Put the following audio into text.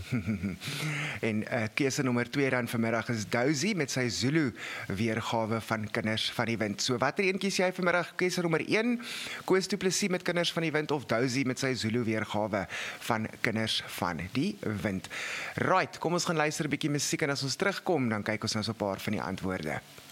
En keuse nommer 2 dan vanmiddag is Dousie met sy Zulu weergawe van Kinders van die Wind. So watter een kies jy vanmiddag? Keuse nommer 1, Koos Du Plessis met Kinders van die Wind of Dousie met sy Zulu weergawe van Kinders van die Wind. Right, kom ons gaan luister 'n bietjie musiek en as ons terugkom, dan kyk ons nou so 'n paar van die antwoorde.